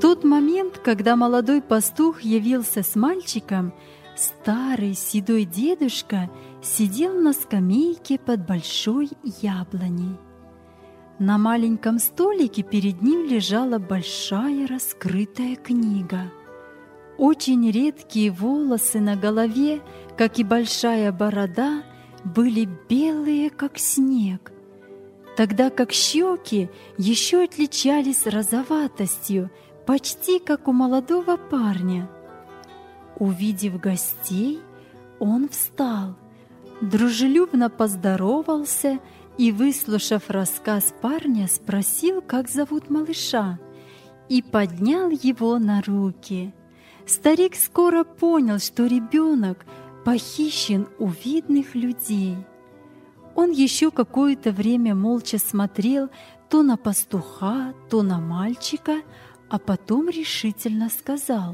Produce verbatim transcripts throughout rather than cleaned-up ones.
тот момент, когда молодой пастух явился с мальчиком, старый седой дедушка сидел на скамейке под большой яблоней. На маленьком столике перед ним лежала большая раскрытая книга. Очень редкие волосы на голове, как и большая борода, были белые, как снег, тогда как щеки еще отличались розоватостью, почти как у молодого парня. Увидев гостей, он встал, дружелюбно поздоровался и, выслушав рассказ парня, спросил, как зовут малыша, и поднял его на руки. Старик скоро понял, что ребенок похищен у видных людей. Он еще какое-то время молча смотрел то на пастуха, то на мальчика, а потом решительно сказал: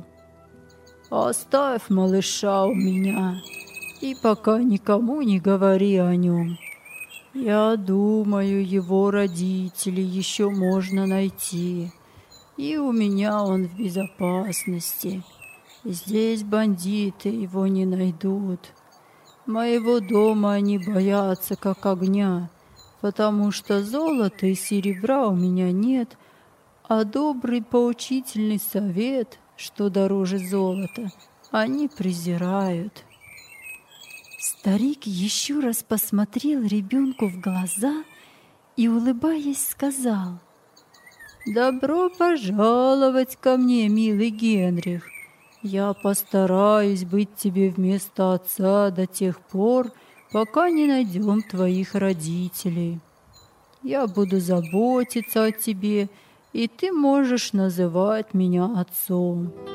«Оставь малыша у меня и пока никому не говори о нем. Я думаю, его родителей еще можно найти, и у меня он в безопасности. Здесь бандиты его не найдут. Моего дома они боятся как огня, потому что золота и серебра у меня нет, а добрый поучительный совет, что дороже золота, они презирают». Старик еще раз посмотрел ребенку в глаза и, улыбаясь, сказал: «Добро пожаловать ко мне, милый Генрих. Я постараюсь быть тебе вместо отца до тех пор, пока не найдем твоих родителей. Я буду заботиться о тебе, и ты можешь называть меня отцом».